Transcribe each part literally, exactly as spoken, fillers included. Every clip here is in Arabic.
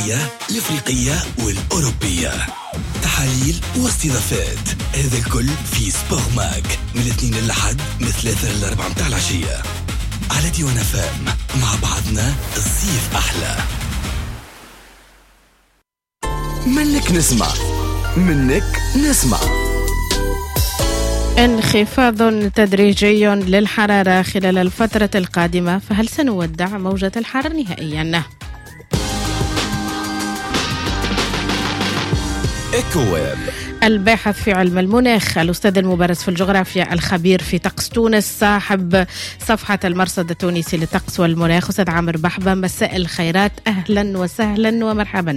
الإفريقية والأوروبية، تحاليل واستضافات، هذا الكل في سبور ماك من الاثنين للحد من ثلاثة للأربعة متاع العشية على ديوان فام. مع بعضنا الصيف أحلى. منك نسمع منك نسمع. انخفاض تدريجي للحرارة خلال الفترة القادمة، فهل سنودع موجة الحر نهائيا؟ إيكوويب، الباحث في علم المناخ، الأستاذ المبرز في الجغرافيا، الخبير في طقس تونس، صاحب صفحة المرصد التونسي للطقس والمناخ، أستاذ عامر بحبة، مساء الخيرات، أهلا وسهلا ومرحبا.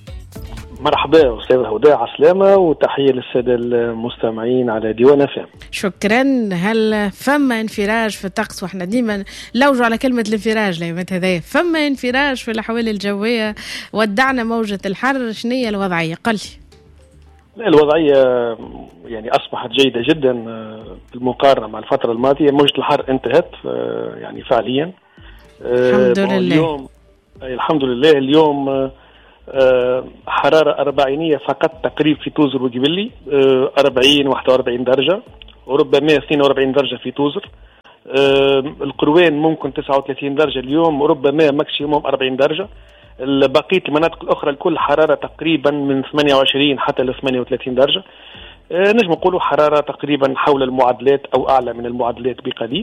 مرحبا أستاذ هدى، عسلامة وتحية للسادة المستمعين على ديوان فام. شكرا. هل فما انفراج في الطقس؟ واحنا ديما لوجوا على كلمة الانفراج ليمت هذا، فما انفراج في الأحوال الجوية، ودعنا موجة الحر، شنية الوضعية؟ قل لي. الوضعية يعني أصبحت جيدة جدا بالمقارنة مع الفترة الماضية. موجة الحر انتهت يعني فعليا الحمد لله. اليوم الحمد لله اليوم حرارة أربعينية فقط تقريب في توزر وجبلي، أربعين واحد وأربعين درجة، وربما اثنين وأربعين درجة في توزر. القروان ممكن تسعة وثلاثين درجة اليوم، وربما ماكسيموم أربعين درجة. بقية المناطق الأخرى الكل حرارة تقريبا من ثمانية وعشرين حتى ل ثمانية وثلاثين درجة. نجم نقولوا حرارة تقريبا حول المعدلات أو أعلى من المعدلات بقليل.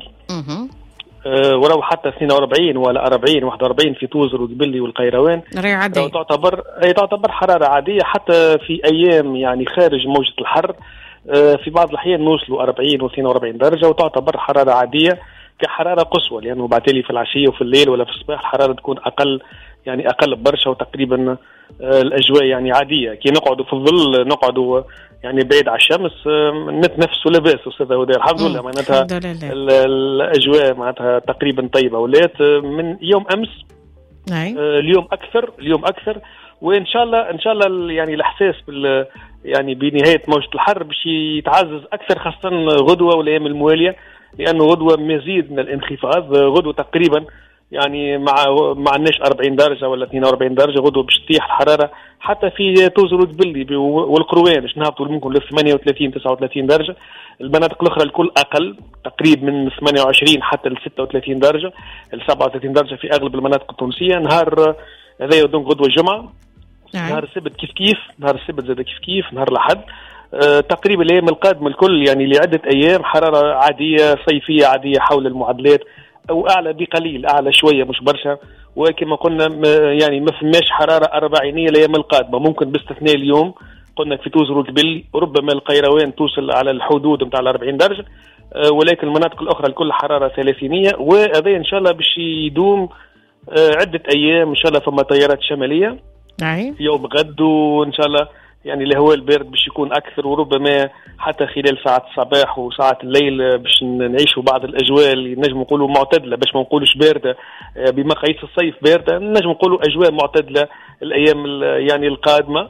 أه ولو حتى اثنين وأربعين ولا أربعين واحد وأربعين في توزر وجبلي والقيروان تعتبر أي تعتبر حرارة عادية. حتى في أيام يعني خارج موجة الحر أه في بعض الأحيان نوصلوا أربعين واثنين وأربعين درجة، وتعتبر حرارة عادية كحرارة قصوى، لأنه يعني بعتلي في العشية وفي الليل ولا في الصباح الحرارة تكون أقل، يعني أقل برشا، وتقريبا أه الأجواء يعني عادية. كي نقعدوا في الظل نقعدوا يعني بعيد على الشمس نتنفسوا لباس أستاذ هدى الحمد لله. معناتها الأجواء معناتها تقريبا طيبة، ولات من يوم أمس آه اليوم أكثر اليوم أكثر وإن شاء الله إن شاء الله يعني الإحساس بال يعني بنهاية موجة الحر باش يتعزز أكثر، خاصة غدوة والأيام الموالية، لأنه غدوة مزيد من الانخفاض. غدوة تقريبا يعني مع مع الناش أربعين درجة ولا اثنين وأربعين درجة غدوة باش تطيح الحرارة حتى في توزر وجبلي والقروان باش نهبطوا ممكن ل ثمانية وثلاثين تسعة وثلاثين درجة. المناطق الأخرى الكل أقل، تقريب من ثمانية وعشرين حتى ل ستة وثلاثين درجة، ل سبعة وثلاثين درجة في أغلب المناطق التونسية. نهار هذا يودون غدوة الجمعة، نهار السبت كيف كيف، نهار السبت زاد كيف كيف، نهار الأحد أه تقريبا الأيام القادمة الكل يعني لعدة أيام حرارة عادية صيفية عادية حول المعدلات أو أعلى بقليل، أعلى شوية مش برشا. وكما قلنا يعني ما فماش حرارة أربعينية الأيام القادمة، ممكن باستثناء اليوم قلنا في توزر وجبل وربما القيروان توصل على الحدود متاع الأربعين درجة، ولكن المناطق الأخرى الكل حرارة ثلاثينية. وهذا إن شاء الله باش يدوم عدة أيام إن شاء الله. فما تيارات شمالية يوم غد، وإن شاء الله يعني الهواء البارد باش يكون أكثر، وربما حتى خلال ساعات الصباح وساعات الليل باش نعيشوا بعض الأجواء اللي نجم نقولوا معتدلة، باش ما نقولوش باردة بمقاييس الصيف باردة، نجم نقولوا أجواء معتدلة الأيام يعني القادمة.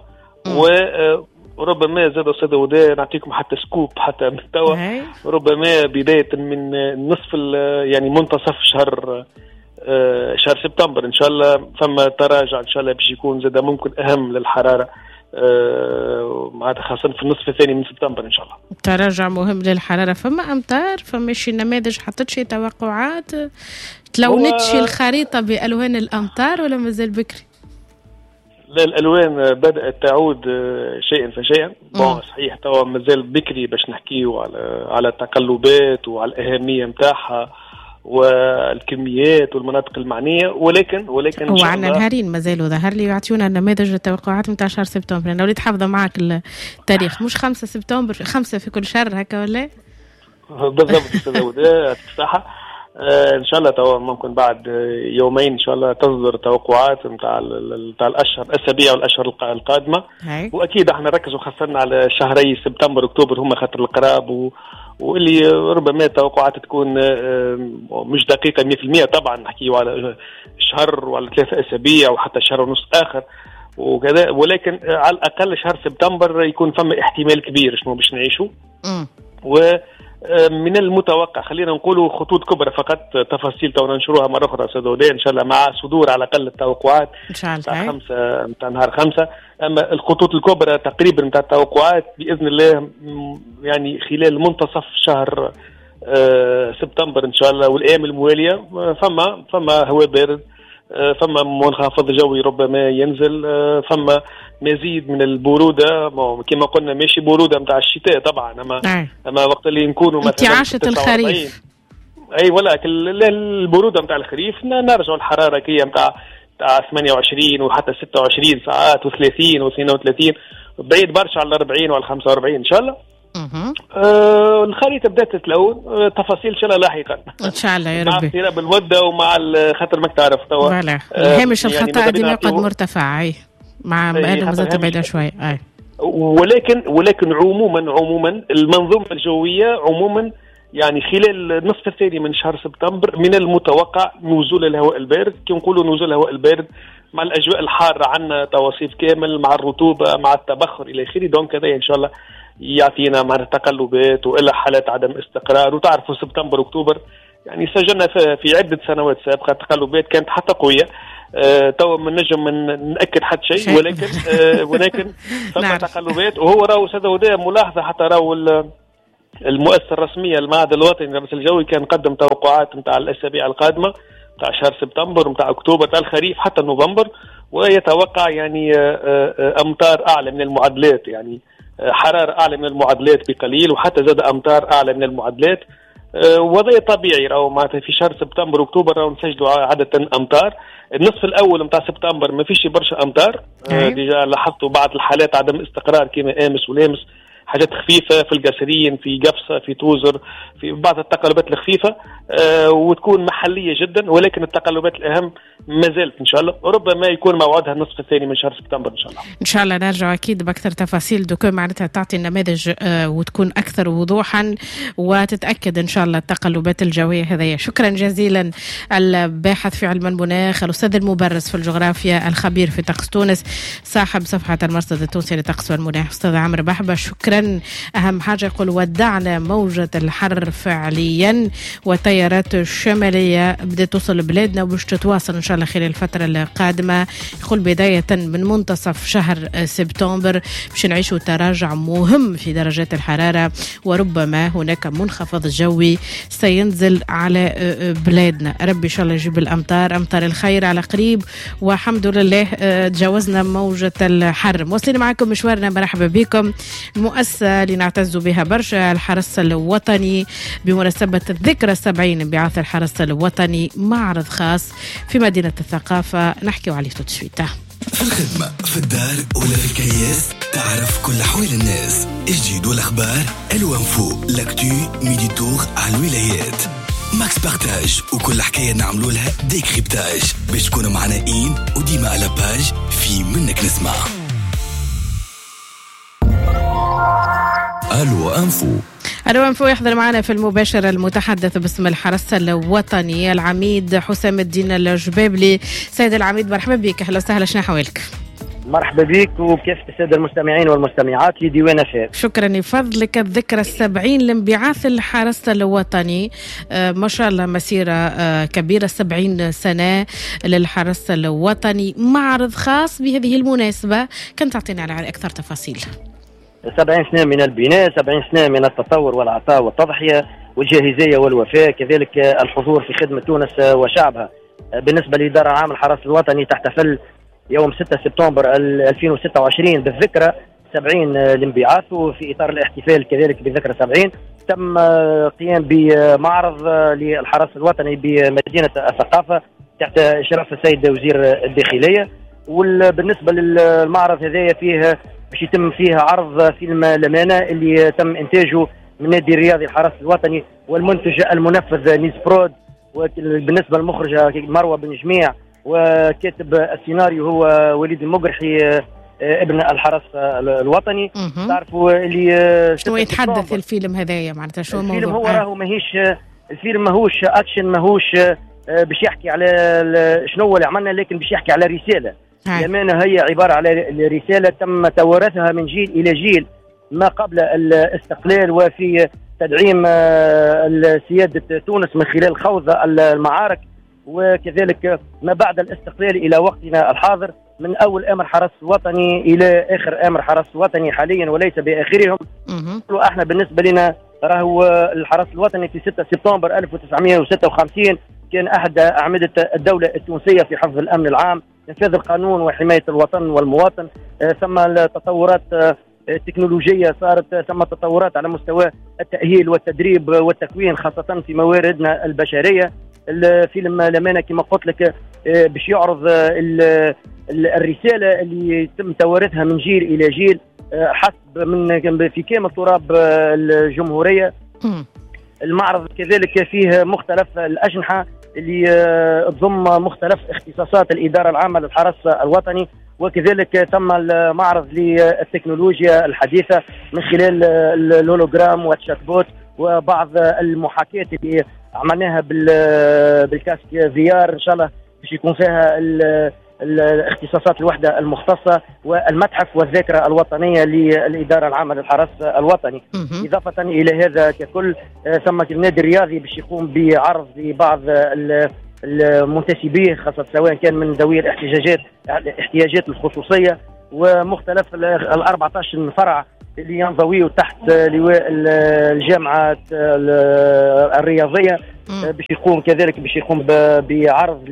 وربما زاد أستاذ هدى نعطيكم حتى سكوب حتى من توا، ربما بداية من نصف يعني منتصف شهر شهر سبتمبر إن شاء الله فما تراجع إن شاء الله باش يكون زاد ممكن أهم للحرارة أه معناتها خاصة في النصف الثاني من سبتمبر إن شاء الله. تراجع مهم للحرارة. فما أمطار؟ فما شي نماذج حطت شي توقعات؟ تلونتش الخريطة بألوان الأمطار ولا مازال بكري؟ لا الألوان بدأت تعود شيئا فشيئا. بون صحيح توا مازال بكري باش نحكيو على على التقلبات وعلى الأهمية متاعها والكميات والمناطق المعنية، ولكن ولكن هو عندنا نهارين مازالوا ظهر لي يعطيونا نماذج التوقعات نتاع شهر سبتمبر. انا وليت حافظه معك التاريخ، مش خمسة سبتمبر، خمسة في كل شهر هكا ولا بالضبط استاذ وداع صحة. آه ان شاء الله توا ممكن بعد يومين ان شاء الله تصدر توقعات نتاع نتاع الاشهر الاسابيع والاشهر القادمه. واكيد احنا نركزوا خاصه على شهري سبتمبر اكتوبر هما خاطر القراب و واللي ربما توقعات تكون مش دقيقة مية بالمية. طبعا نحكيه على شهر وعلى ثلاثة أسابيع وحتى شهر ونص آخر وكذا، ولكن على الأقل شهر سبتمبر يكون فما احتمال كبير شنو باش نعيشه. و من المتوقع خلينا نقولوا خطوط كبرى فقط، تفاصيل تو ننشروها مرة أخرى سوداء إن شاء الله مع صدور على الأقل التوقعات إن شاء الله متاع خمسة متاع نهار خمسة. أما الخطوط الكبرى تقريبا متاع التوقعات بإذن الله يعني خلال منتصف شهر آه سبتمبر إن شاء الله والأيام الموالية فما فما هواء بارد، فما منخفض جوي ربما ينزل، فما مزيد من البرودة كما قلنا ماشي برودة متاع الشتاء طبعا، أما أي. أما وقت اللي نكونوا مثلا انتعاشة الخريف أي ولكن البرودة متاع الخريف نرجع الحرارة كي متاع متاع ثمانية وعشرين وحتى ستة وعشرين ساعات وثلاثين واثنين وثلاثين بعيد برشا على الأربعين وعلى الخمسة وأربعين إن شاء الله. آه الخريطة بدأت تتلون، آه تفاصيل إن شاء الله لاحقا إن شاء الله يا مع ربي السيرة بالودة ومع خاطر ما تعرف توا فوالا هامش الخطأ ديما يقعد مرتفع أي مع هذا مازالت بعيدة شوي أي. ولكن ولكن عموما عموما المنظومة الجوية عموما يعني خلال النصف الثاني من شهر سبتمبر من المتوقع نزول الهواء البارد، كي نقولوا نزول الهواء البارد مع الأجواء الحارة عنا توصيف كامل مع الرطوبة مع التبخر إلى آخره. دونك هذا إن شاء الله يعطينا مع تقلبات وإلا حالات عدم استقرار. وتعرفوا سبتمبر أكتوبر يعني سجلنا في عدة سنوات سابقة تقلبات كانت حتى قوية. أه تو من نجم من نأكد حد شيء ولكن أه ولكن ثم تقلبات. وهو راهو سدودية ملاحظة حتى راهو المؤسسة الرسمية المعهد الوطني للرصد الجوي كان قدم توقعات متاع الأسابيع القادمة متاع شهر سبتمبر ومتاع أكتوبر متاع الخريف حتى نوفمبر، ويتوقع يعني أمطار أعلى من المعدلات، يعني حرارة أعلى من المعدلات بقليل وحتى زاد أمطار أعلى من المعدلات. وضع طبيعي راهو معناتها في شهر سبتمبر وأكتوبر راهو نسجلوا عادة أمطار. النصف الأول متاع سبتمبر ما فيش برشا أمطار، ديجا لاحظتوا بعض الحالات عدم استقرار كما آمس ولامس، حاجات خفيفة في القاسرين في قفصة في توزر في بعض التقلبات الخفيفة آه وتكون محلية جدا، ولكن التقلبات الأهم ما زالت إن شاء الله وربما يكون موعدها النصف الثاني من شهر سبتمبر إن شاء الله. إن شاء الله نرجع أكيد بأكثر تفاصيل دوكو معناتها تعطي النماذج آه وتكون أكثر وضوحا وتتأكد إن شاء الله التقلبات الجوية هذية. شكرا جزيلا الباحث في علم المناخ الأستاذ المبرز في الجغرافيا الخبير في طقس تونس صاحب صفحة المرصد التونسي للطقس والمناخ أستاذ عمرو بحبة. شكرا. أهم حاجة يقول ودعنا موجة الحر فعليا والتيارات الشمالية بدأت توصل بلادنا وبش تتواصل إن شاء الله خلال الفترة القادمة. يقول بداية من منتصف شهر سبتمبر باش نعيشوا تراجع مهم في درجات الحرارة وربما هناك منخفض جوي سينزل على بلادنا. ربي إن شاء الله يجيب الأمطار أمطار الخير على قريب والحمد لله تجاوزنا موجة الحر. موصلين معكم مشوارنا مرحبا بكم. المؤسسة اللي نعتز بها برشا الحرس الوطني بمناسبة الذكرى السبعين انبعاث الحرس الوطني معرض خاص في مدينة الثقافة نحكيو عليه توتشويتا. في الخدمة في الدار ولا في الكياس تعرف كل أحوال الناس الجديد والأخبار الوانفو لاكتو ميدي تور على الولايات ماكس بارتاج وكل حكاية نعملوا لها ديكريبتاج باش تكونوا معنا إين وديما على باج في منك نسمع. ألو أنفو ألو أنفو يحضر معنا في المباشرة المتحدث باسم الحرس الوطني العميد حسام الدين الجبابلي. سيد العميد مرحبا بك. أهلا وسهلا شنو حوالك؟ مرحبا بك وكافة السادة المستمعين والمستمعات لديوان فات. شكرا لفضلك. الذكرى السبعين لانبعاث الحرس الوطني آه ما شاء الله مسيرة آه كبيرة سبعين سنة للحرس الوطني معرض خاص بهذه المناسبة كنت تعطينا على أكثر تفاصيل. سبعين سنة من البناء سبعين سنة من التطور والعطاء والتضحية والجاهزية والوفاء كذلك الحضور في خدمة تونس وشعبها. بالنسبة لإدارة عام الحرس الوطني تحتفل يوم ستة سبتمبر ألفين وستة وعشرين بالذكرى سبعين لانبعاث وفي إطار الاحتفال كذلك بالذكرى سبعين تم قيام بمعرض للحرس الوطني بمدينة الثقافة تحت إشراف السيد وزير الداخلية. وبالنسبة للمعرض هذايا فيه باش يتم فيها عرض فيلم الأمانة اللي تم إنتاجه من نادي الرياضي الحرس الوطني والمنتج المنفذ نيز برود. وبالنسبة للمخرجة مروة بن جميع وكاتب السيناريو هو وليد المقرحي ابن الحرس الوطني. تعرفوا اللي شنو يتحدث الفيلم هذايا معناتها شو الموضوع؟ الفيلم هو راهو ماهيش الفيلم ماهوش أكشن ماهوش باش يحكي على شنو اللي عملنا لكن باش يحكي على رسالة. الأمانة هي عبارة على رسالة تم توارثها من جيل إلى جيل ما قبل الاستقلال وفي تدعيم سيادة تونس من خلال خوض المعارك، وكذلك ما بعد الاستقلال إلى وقتنا الحاضر من أول أمر حرس وطني إلى آخر أمر حرس وطني حاليا وليس بآخرهم. احنا بالنسبة لنا راهو الحرس الوطني في ستة سبتمبر ألف وتسعمائة وستة وخمسين كان أحد أعمدة الدولة التونسية في حفظ الأمن العام، نفاذ القانون وحماية الوطن والمواطن. ثم التطورات التكنولوجية صارت، ثم تطورات على مستوى التأهيل والتدريب والتكوين خاصة في مواردنا البشرية. الفيلم لمانا كما قلت لك باش يعرض الرسالة اللي يتم توارثها من جيل إلى جيل حسب من في كامل تراب الجمهورية. المعرض كذلك فيه مختلف الأجنحة اللي تضم مختلف اختصاصات الإدارة العامة للحرس الوطني، وكذلك تم المعرض للتكنولوجيا الحديثة من خلال الهولوجرام والشات بوت وبعض المحاكاة اللي عملناها بالكاسك في ار. ان شاء الله باش يكون فيها الاختصاصات الوحده المختصه والمتحف والذاكره الوطنيه للاداره العامه للحرس الوطني. اضافه الى هذا ككل ثم النادي الرياضي باش يقوم بعرض لبعض المنتسبين خاصه سواء كان من ذوي الاحتياجات الاحتياجات الخصوصيه ومختلف ال أربعة عشر فرع اللي ينضويوا تحت لواء الجامعة الرياضية باش يقوم كذلك باش يقوم بعرض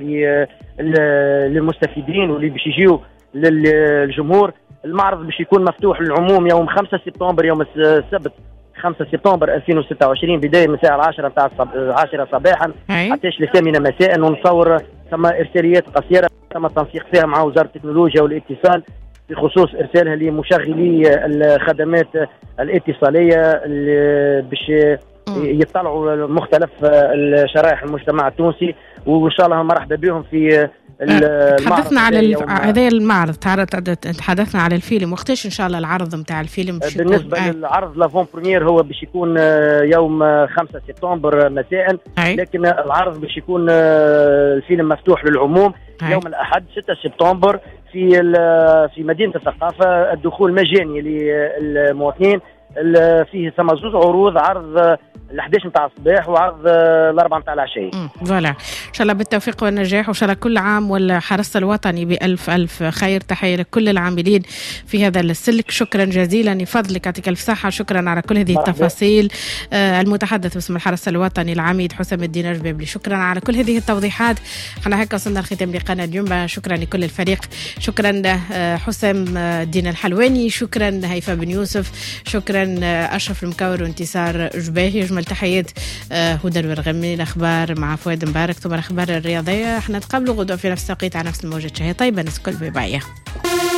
للمستفيدين واللي باش يجيو للجمهور. المعرض باش يكون مفتوح للعموم يوم خمسة سبتمبر، يوم السبت خمسة سبتمبر ألفين وستة وعشرين، بداية من الساعة العاشرة نتاع العاشرة صباحا حتى الثامنة مساء. ونصور ثم إرساليات قصيرة تم التنسيق فيها مع وزارة التكنولوجيا والاتصال بخصوص إرسالها لمشغلي الخدمات الاتصالية باش يطلعوا مختلف الشرائح المجتمع التونسي، وإن شاء الله مرحبا بهم في تحدثنا على هذا المعرض. تحدثنا على الفيلم، وقتاش إن شاء الله العرض متاع الفيلم باش يكون؟ بالنسبة آه. للعرض لافون بريمير هو باش يكون يوم خمسة سبتمبر مساء، لكن العرض باش يكون الفيلم مفتوح للعموم أي. يوم الأحد ستة سبتمبر في في مدينة الثقافة، الدخول مجاني للمواطنين. فيه ثم زوج عروض، عرض الحداش نتاع الصباح وعرض الأربعة نتاع العشية. فوالا ان شاء الله بالتوفيق والنجاح، وان شاء الله كل عام والحرس الوطني بألف ألف خير. تحية لكل العاملين في هذا السلك. شكرا جزيلا، يفضلك يعطيك الف صحة. شكرا على كل هذه التفاصيل. آه المتحدث باسم الحرس الوطني العميد حسام الدين الجبابلي، شكرا على كل هذه التوضيحات. احنا هكا وصلنا لختام لقاءنا اليوم. شكرا لكل الفريق، شكرا حسام الدين الحلواني، شكرا هيفا بن يوسف، شكرا أشرف المكور وانتصار جباهي. يجمل تحيات هدى الورغمي. الأخبار مع فؤاد مبارك، ثم الأخبار الرياضية. احنا نتقابلوا غدوة في نفس التوقيت على نفس الموجة. شهي طيبة، نسكل بباية.